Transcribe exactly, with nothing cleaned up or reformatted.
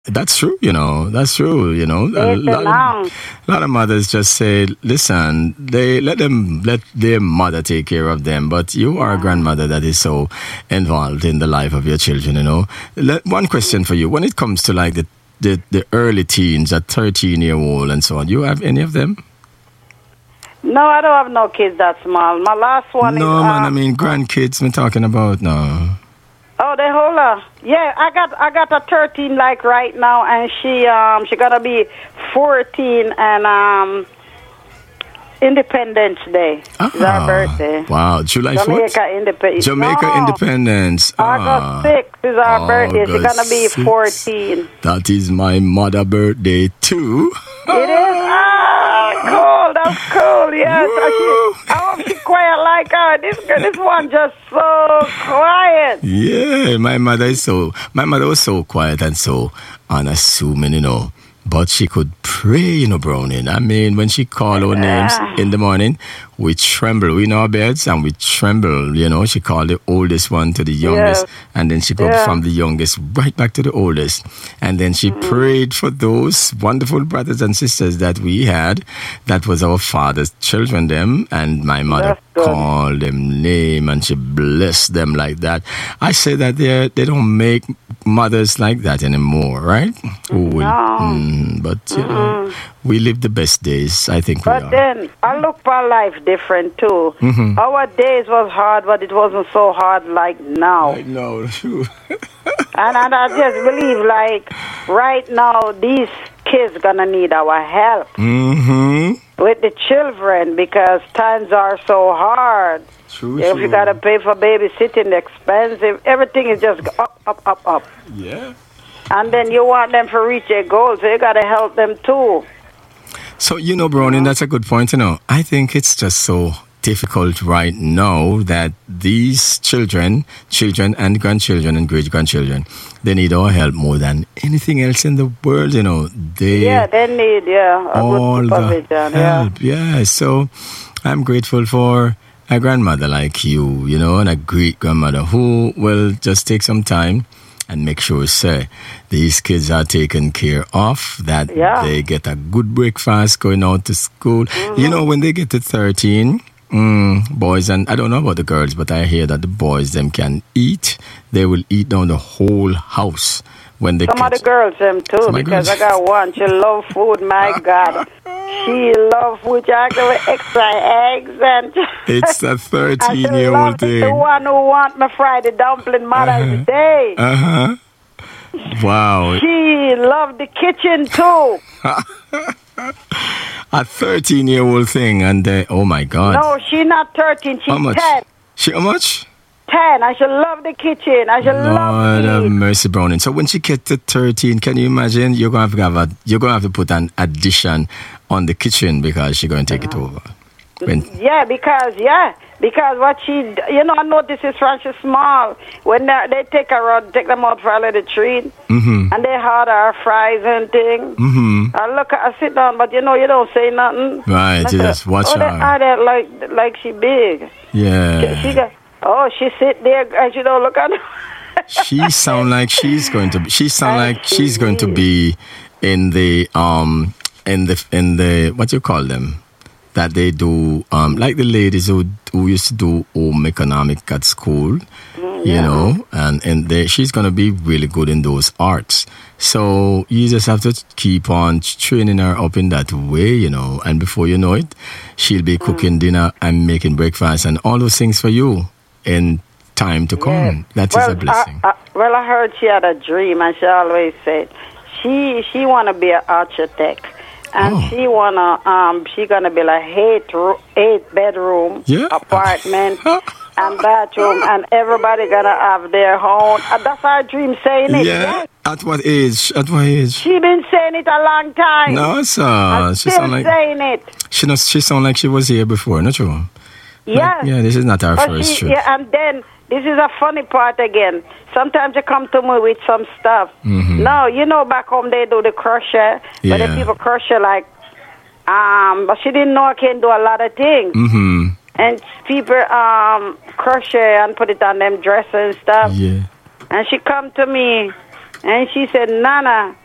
That's true, you know. That's true, you know. A It's lot of, long. a lot of mothers just say, "Listen, they let them let their mother take care of them." But you are a grandmother that is so involved in the life of your children, you know. Let, one question for you: when it comes to like the the, the early teens, at thirteen year old and so on, you have any of them? No, I don't have no kids that small. My last one No, is. man. I Um, mean, grandkids. I'm talking about no. oh, they hold her. Yeah, I got I got a thirteen like right now, and she um she gonna be fourteen and um Independence Day is her birthday. Wow, July fourth. Jamaica Independence. Jamaica no, Independence. August Ah, sixth is our birthday. She's August gonna be sixth. fourteen. That is my mother birthday too. It is. Ah, cool. That's cool. Yes. I, she, I hope she quiet like her. This girl- this one just so quiet. Yeah, my mother is so. My mother was so quiet and so unassuming, you know. But she could pray, you know, Browning. I mean, when she called our names in the morning, we tremble. We in our beds and we tremble, you know. She called the oldest one to the youngest. Yes. And then she go Yeah. from the youngest right back to the oldest. And then she prayed for those wonderful brothers and sisters that we had. That was our father's children, them. And my mother That's good. called them name and she blessed them like that. I say that they they don't make mothers like that anymore, right? Who will, No. mm, but you know, we live the best days. I think we But are. then I look for life different too. Mhm. Our days was hard, but it wasn't so hard like now. I know, true. And, and I just believe like right now these kids gonna need our help Mm-hmm. with the children because times are so hard. True, If true. you gotta pay for babysitting, expensive, everything is just up, up, up, up. Yeah. And then you want them to reach their goals, so you gotta help them too. So, you know, Browning, that's a good point, you know. I think it's just so difficult right now that these children, children and grandchildren and great-grandchildren, they need our help more than anything else in the world, you know. They Yeah, they need yeah a all good the supervision. Yeah. help. Yeah, so I'm grateful for a grandmother like you, you know, and a great grandmother who will just take some time and make sure, say, these kids are taken care of, that Yeah. they get a good breakfast going out to school. You know, when they get to thirteen, mm, boys, and I don't know about the girls, but I hear that the boys, them can eat. They will eat down the whole house when they Some of the catch. girls them too, Some of the because girls. I got one. She love food. My God, she love food. She like with extra eggs and. It's a and she thirteen-year-old love thing. the one who want me Friday dumpling Mother's Uh-huh. Day. Uh-huh. Wow. She love the kitchen too. A thirteen-year-old thing, and uh, oh my God. No, she not thirteen. She's How much? ten. She, how much? Ten. I should love the kitchen. I should Lord love have to eat. mercy, Browning. So when she gets to thirteen, can you imagine? You're gonna have to have a, you're gonna have to put an addition on the kitchen because she's gonna take it over. When, Yeah, because yeah, because what she, you know, I notice is when she's small. When they, they take her out, take them out for a little treat, mm-hmm. and they had her fries and things. Mm-hmm. I look, I sit down, but you know, you don't say nothing. Right, I you say, just watch oh, they her. are that like like she big. Yeah. She got, oh, she sit there and she don't look at her. She sound like she's going to be, she sound And like she's going to she be in the um in the in the what you call them, that they do um like the ladies who who used to do home economic at school, you yeah. know, and and they, she's going to be really good in those arts. So you just have to keep on training her up in that way, you know, and before you know it, she'll be cooking dinner and making breakfast and all those things for you in time to come. Yeah. That is well, a blessing. I, I, well, I heard she had a dream, and she always said she she wanna be an architect, and Oh. she wanna um she gonna build a eight ro- eight bedroom Yeah. apartment and bathroom, and everybody gonna have their own. Uh, that's her dream, saying it. Yeah. At what age? At what age? She been saying it a long time. No, sir. and She still sound like saying it. she not. She sound like she was here before. Not true. Yeah. Like, yeah. This is not our But first she, trip. yeah, and then this is a funny part again. Sometimes you come to me with some stuff. Mhm. No, you know back home they do the crochet, but the Yeah. people crochet like, um, but she didn't know I can do a lot of things. Mm-hmm. And people um crochet and put it on them dresses and stuff. Yeah. And she come to me, and she said, Nana,